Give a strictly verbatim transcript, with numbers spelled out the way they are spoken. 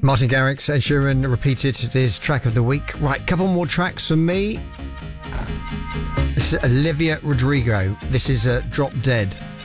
Martin Garrix, Ed Sheeran repeated his track of the week. Right, couple more tracks from me. This is Olivia Rodrigo. This is uh, Drop Dead.